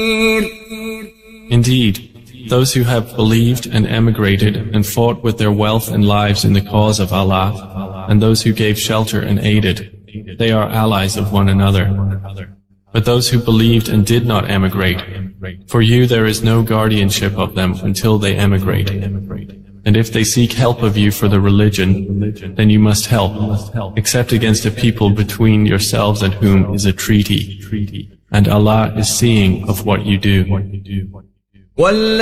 Indeed, those who have believed and emigrated and fought with their wealth and lives in the cause of Allah, and those who gave shelter and aided, they are allies of one another. But those who believed and did not emigrate, for you there is no guardianship of them until they emigrate. And if they seek help of you for the religion, then you must help, except against a people between yourselves and whom is a treaty. And Allah is seeing of what you do.